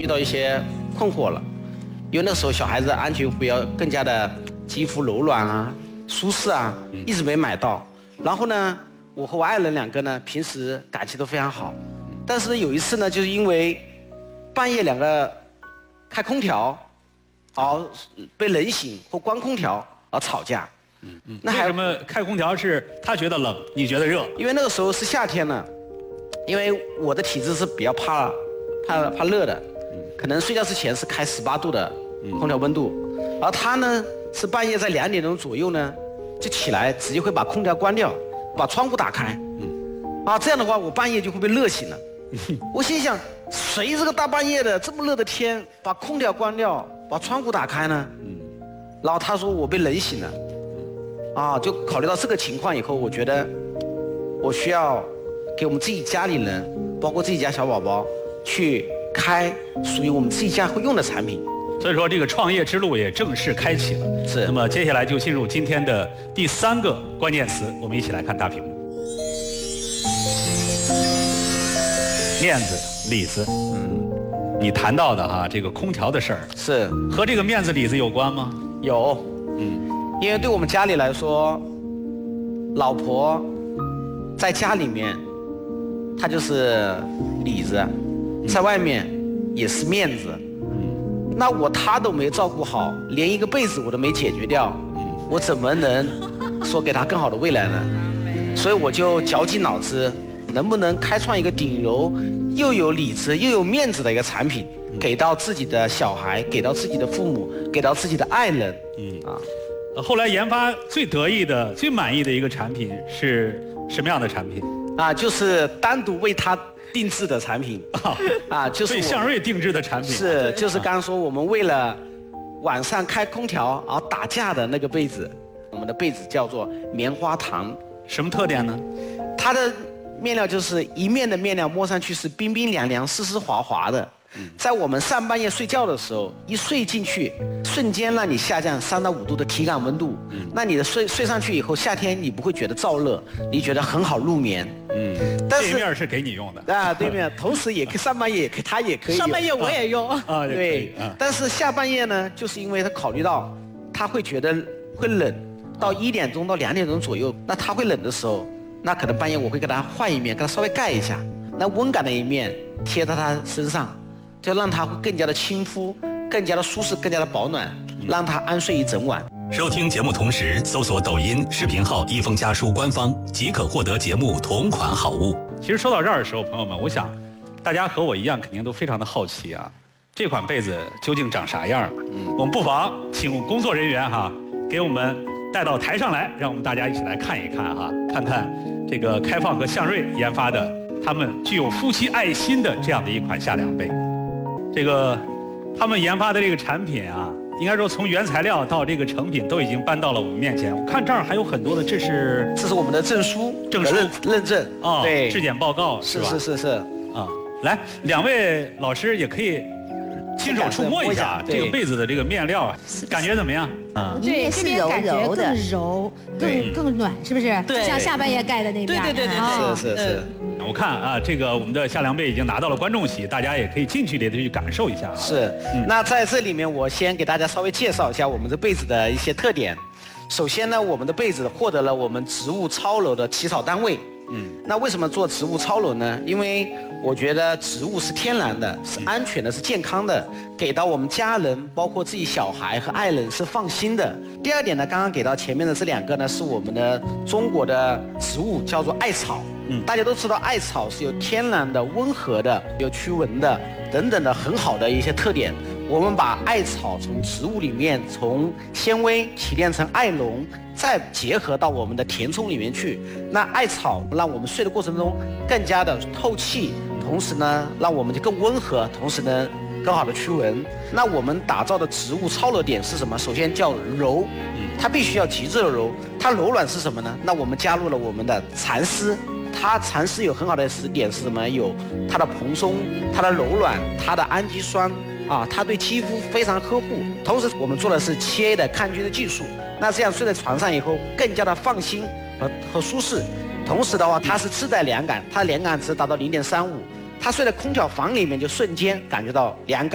到一些困惑了，因为那时候小孩子的安全服要更加的肌肤柔软啊、舒适啊，一直没买到。然后呢，我和我爱人两个呢，平时感情都非常好，但是有一次呢，就是因为半夜两个开空调，而被冷醒或关空调而吵架。 那为什么开空调是他觉得冷，你觉得热？ 因为那个时候是夏天呢，因为我的体质是比较怕热的，可能睡觉之前是开18度的空调温度，而他呢是半夜在2点钟左右呢就起来，直接会把空调关掉，把窗户打开，这样的话我半夜就会被热醒了。我心想，谁这个大半夜的这么热的天，把空调关掉，把窗户打开呢？然后他说我被冷醒了。就考虑到这个情况以后，我觉得我需要给我们自己家里人，包括自己家小宝宝，去开属于我们自己家会用的产品。 所以说，这个创业之路也正式开启了。 是。 那么接下来就进入今天的第3个关键词，我们一起来看大屏幕。面子、里子。你谈到的这个空调的事儿， 是和这个面子、里子有关吗？ 有。因为对我们家里来说，老婆在家里面，她就是里子，在外面也是面子。那她都没照顾好，连一个被子我都没解决掉，我怎么能说给她更好的未来呢？所以我就绞尽脑汁，能不能开创一个顶楼又有里子又有面子的一个产品，给到自己的小孩，给到自己的父母，给到自己的爱人。 后来研发最得意的、最满意的一个产品是什么样的产品？ 就是单独为他定制的产品。就是为向瑞定制的产品。 是，就是刚刚说我们为了晚上开空调而打架的那个被子，我们的被子叫做棉花糖。 什么特点呢？ 它的面料就是一面的面料摸上去是冰冰凉凉、湿湿滑滑的。在我们上半夜睡觉的时候，一睡进去，瞬间让你下降3到5度的体感温度。那你的睡上去以后，夏天你不会觉得燥热，你觉得很好入眠。 但是对面是给你用的。 对面，同时也可以上半夜也可以，他也可以。 上半夜我也用。 对。但是下半夜呢，就是因为他考虑到他会觉得会冷，到1点钟到2点钟左右，那他会冷的时候，那可能半夜我会给他换一面，给他稍微盖一下，那温感的一面贴在他身上。就让它会更加的亲肤，更加的舒适，更加的保暖，让它安睡一整晚。 收听节目同时搜索抖音视频号一封家书官方，即可获得节目同款好物。 其实说到这儿的时候，朋友们，我想大家和我一样肯定都非常的好奇这款被子究竟长啥样？我们不妨请工作人员给我们带到台上来，让我们大家一起来看一看看看这个开放和向瑞研发的他们具有夫妻爱心的这样的一款夏凉被。这个他们研发的这个产品应该说从原材料到这个成品都已经搬到了我们面前。我看这儿还有很多的，这是我们的证书认证对， 质检报告是吧？ 是来，2位老师也可以亲手触摸一下这个被子的这个面料感觉怎么样？ 这是柔柔的，更柔，更暖，是不是？ 对， 像下半夜盖的那边。 对， 是。 我看这个我们的夏凉被已经拿到了观众席，大家也可以近距离的去感受一下。 是。那在这里面，我先给大家稍微介绍一下我们这被子的一些特点。首先呢，我们的被子获得了我们植物超柔的起草单位。那为什么做植物超柔呢？因为我觉得植物是天然的，是安全的，是健康的，给到我们家人，包括自己小孩和爱人是放心的。第二点呢，刚刚给到前面的这2个呢，是我们的中国的植物，叫做艾草。大家都知道艾草是有天然的、温和的、有驱蚊的等等的很好的一些特点。我们把艾草从植物里面从纤维提炼成艾绒，再结合到我们的填充里面去。那艾草让我们睡的过程中更加的透气，同时呢让我们就更温和，同时呢更好的驱蚊。那我们打造的植物超柔点是什么？首先叫柔，它必须要极致的柔。它柔软是什么呢？那我们加入了我们的蚕丝。它蚕丝有很好的点是什么？有它的蓬松，它的柔软，它的氨基酸它对肌肤非常呵护。同时我们做的是7A 的抗菌的技术，那这样睡在床上以后更加的放心和舒适。同时的话，它是自带凉感，它的凉感值达到0.35，它睡在空调房里面就瞬间感觉到凉感。